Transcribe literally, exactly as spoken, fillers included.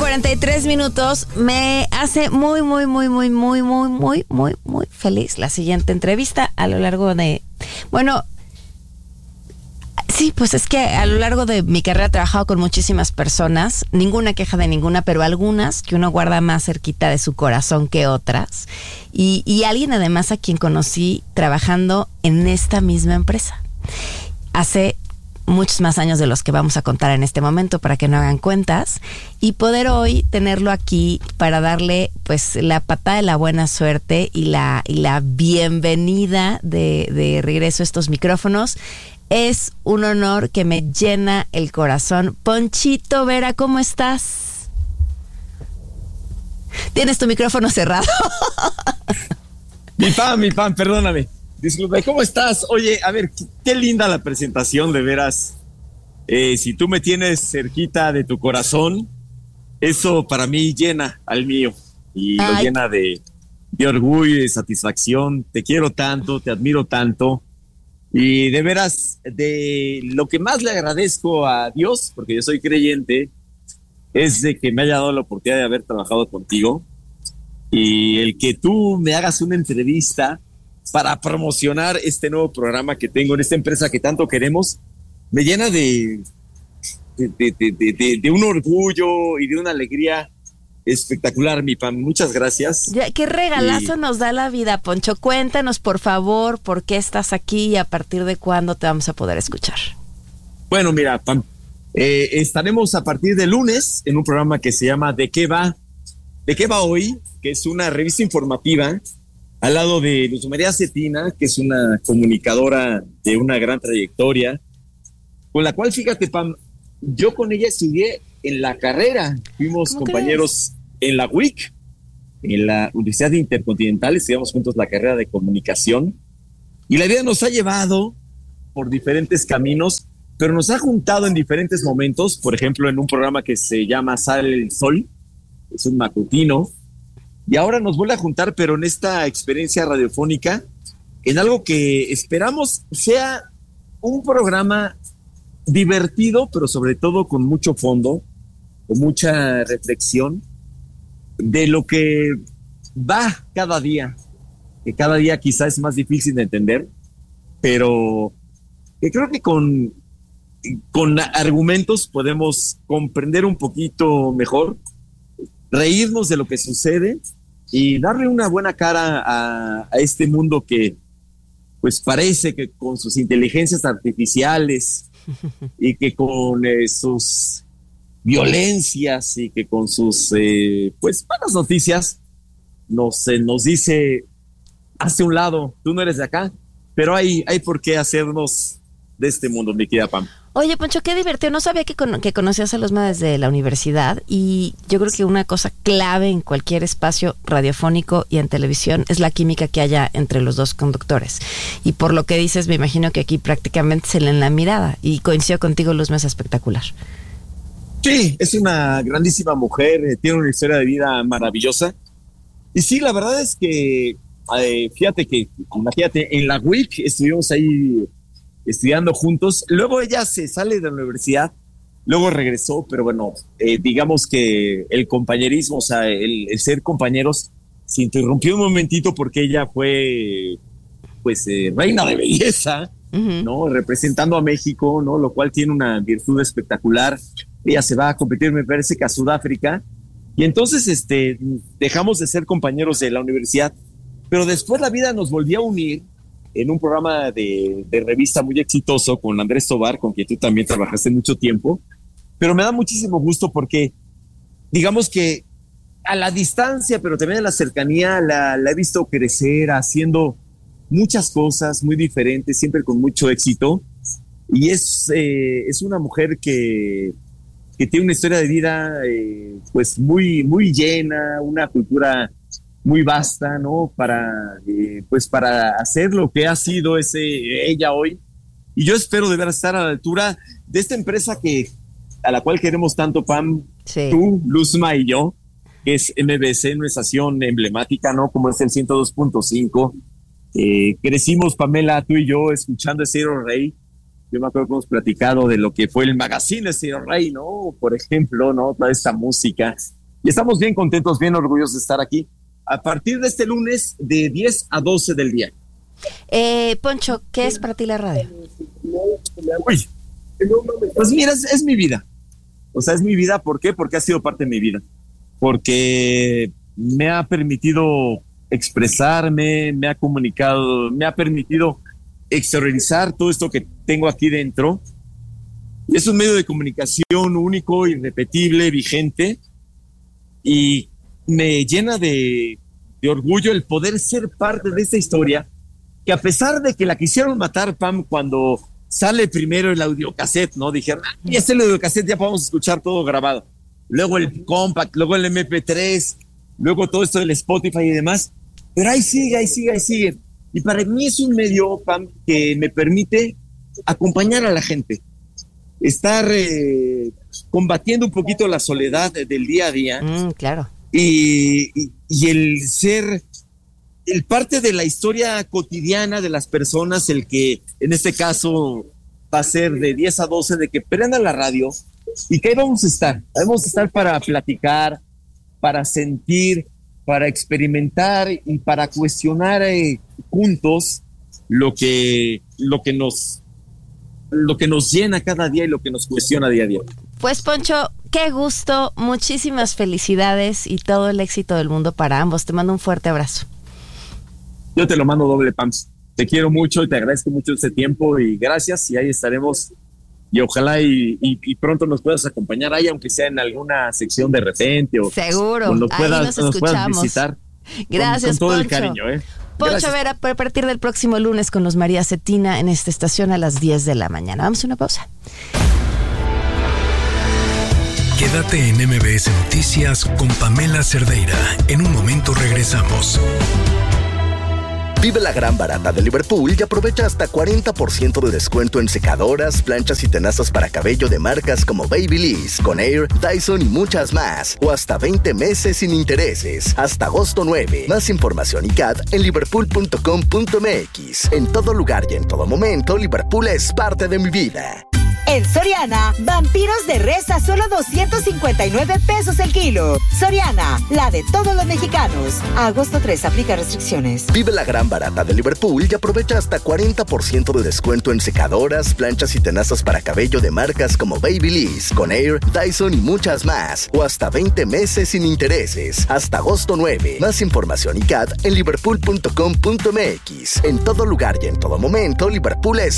cuarenta y tres minutos. Me hace muy, muy, muy, muy, muy, muy, muy, muy, muy feliz la siguiente entrevista a lo largo de... Bueno, sí, pues es que a lo largo de mi carrera he trabajado con muchísimas personas, ninguna queja de ninguna, pero algunas que uno guarda más cerquita de su corazón que otras. Y, y alguien además a quien conocí trabajando en esta misma empresa. Hace muchos más años de los que vamos a contar en este momento para que no hagan cuentas, y poder hoy tenerlo aquí para darle pues la patada de la buena suerte y la, y la bienvenida de, de regreso a estos micrófonos. Es un honor que me llena el corazón. Ponchito Vera, ¿cómo estás? Tienes tu micrófono cerrado. Mi pan, mi pan, perdóname. Disculpe, ¿cómo estás? Oye, a ver, qué, qué linda la presentación, de veras. Eh, si tú me tienes cerquita de tu corazón, eso para mí llena al mío. Y Ay. lo llena de, de orgullo y de satisfacción. Te quiero tanto, te admiro tanto. Y de veras, de lo que más le agradezco a Dios, porque yo soy creyente, es de que me haya dado la oportunidad de haber trabajado contigo. Y el que tú me hagas una entrevista para promocionar este nuevo programa que tengo en esta empresa que tanto queremos, me llena de, de, de, de, de, de un orgullo y de una alegría espectacular, mi Pam. Muchas gracias. Ya, qué regalazo y... nos da la vida, Poncho. Cuéntanos, por favor, por qué estás aquí y a partir de cuándo te vamos a poder escuchar. Bueno, mira, Pam, eh, estaremos a partir de lunes en un programa que se llama ¿De qué va? ¿De qué va hoy? Que es una revista informativa al lado de Luz María Cetina, que es una comunicadora de una gran trayectoria, con la cual, fíjate, Pam, yo con ella estudié en la carrera. Fuimos compañeros crees? en la U I C, en la Universidad Intercontinental, estudiamos juntos la carrera de comunicación, y la vida nos ha llevado por diferentes caminos, pero nos ha juntado en diferentes momentos. Por ejemplo, en un programa que se llama Sale el Sol, es un matutino, y ahora nos vuelve a juntar, pero en esta experiencia radiofónica, en algo que esperamos sea un programa divertido, pero sobre todo con mucho fondo, con mucha reflexión de lo que va cada día, que cada día quizá es más difícil de entender, pero que creo que con, con argumentos podemos comprender un poquito mejor, reírnos de lo que sucede y darle una buena cara a, a este mundo que pues parece que con sus inteligencias artificiales y que con eh, sus violencias y que con sus eh, pues malas noticias nos, eh, nos dice, hazte un lado, tú no eres de acá, pero hay, hay por qué hacernos de este mundo, mi querida Pam. Oye, Poncho, qué divertido. No sabía que, con, que conocías a Luzma desde la universidad, y yo creo que una cosa clave en cualquier espacio radiofónico y en televisión es la química que haya entre los dos conductores. Y por lo que dices, me imagino que aquí prácticamente se leen la mirada, y coincido contigo, Luzma es espectacular. Sí, es una grandísima mujer, eh, tiene una historia de vida maravillosa. Y sí, la verdad es que, eh, fíjate que, imagínate, en la U I C estuvimos ahí estudiando juntos. Luego ella se sale de la universidad, luego regresó, pero bueno, eh, digamos que el compañerismo, o sea, el, el ser compañeros se interrumpió un momentito porque ella fue, pues, eh, reina de belleza, uh-huh. ¿no? Representando a México, ¿no? Lo cual tiene una virtud espectacular. Ella se va a competir, me parece que a Sudáfrica, y entonces este, dejamos de ser compañeros de la universidad, pero después la vida nos volvió a unir en un programa de, de revista muy exitoso con Andrés Tobar, con quien tú también trabajaste mucho tiempo, pero me da muchísimo gusto porque digamos que a la distancia, pero también a la cercanía, la, la he visto crecer haciendo muchas cosas muy diferentes, siempre con mucho éxito, y es, eh, es una mujer que, que tiene una historia de vida eh, pues muy, muy llena, una cultura muy vasta, ¿no? Para, eh, pues para hacer lo que ha sido ese, ella hoy. Y yo espero de verdad estar a la altura de esta empresa que, a la cual queremos tanto, Pam, sí. Tú, Luzma y yo, que es M B C, una estación emblemática, ¿no? Como es el ciento dos punto cinco. Eh, crecimos, Pamela, tú y yo, escuchando Estéreo Rey. Yo me acuerdo que hemos platicado de lo que fue el magazine Estéreo Rey, ¿no? Por ejemplo, ¿no? Toda esta música Y estamos bien contentos, bien orgullosos de estar aquí a partir de este lunes de diez a doce del día. Eh, Poncho, ¿qué es para ti la radio? Uy, pues mira, es, es mi vida. O sea, es mi vida, ¿por qué? Porque ha sido parte de mi vida. Porque me ha permitido expresarme, me ha comunicado, me ha permitido exteriorizar todo esto que tengo aquí dentro. Es un medio de comunicación único, irrepetible, vigente, y me llena de, de orgullo el poder ser parte de esta historia, que a pesar de que la quisieron matar, Pam, cuando sale primero el audiocassette, ¿no? Dijeron, ah, ya está el audiocassette, ya podemos escuchar todo grabado. Luego el compact, luego el eme pe tres, luego todo esto del Spotify y demás. Pero ahí sigue, ahí sigue, ahí sigue. Y para mí es un medio, Pam, que me permite acompañar a la gente. Estar eh, combatiendo un poquito la soledad del día a día. Mm, claro. Y, y, y el ser el parte de la historia cotidiana de las personas, el que en este caso va a ser de diez a doce, de que prendan la radio y que ahí vamos a estar. Ahí vamos a estar para platicar, para sentir, para experimentar y para cuestionar eh, juntos lo que, lo que nos lo que nos llena cada día y lo que nos cuestiona día a día. Pues Poncho, qué gusto, muchísimas felicidades y todo el éxito del mundo para ambos. Te mando un fuerte abrazo. Yo te lo mando doble, Pams. Te quiero mucho y te agradezco mucho este tiempo y gracias, y ahí estaremos y ojalá y, y, y pronto nos puedas acompañar ahí, aunque sea en alguna sección de repente o seguro, o nos puedas, ahí nos, nos puedas escuchamos. visitar. Gracias, con, con todo Poncho. el cariño, ¿eh? Poncho Gracias. Vera, a partir del próximo lunes con los María Cetina en esta estación a las diez de la mañana. Vamos a una pausa. Quédate en eme be ese Noticias con Pamela Cerdeira. En un momento regresamos. Vive la gran barata de Liverpool y aprovecha hasta cuarenta por ciento de descuento en secadoras, planchas y tenazas para cabello de marcas como Babyliss, Conair, Dyson y muchas más. O hasta veinte meses sin intereses. Hasta agosto nueve. Más información y C A D en liverpool punto com punto eme equis. En todo lugar y en todo momento, Liverpool es parte de mi vida. En Soriana, vampiros de res a solo doscientos cincuenta y nueve pesos el kilo. Soriana, la de todos los mexicanos. A agosto tres, aplica restricciones. Vive la gran barata de Liverpool y aprovecha hasta cuarenta por ciento de descuento en secadoras, planchas y tenazas para cabello de marcas como Babyliss, Conair, Dyson y muchas más. O hasta veinte meses sin intereses. Hasta agosto nueve. Más información y C A D en liverpool punto com punto eme equis. En todo lugar y en todo momento, Liverpool es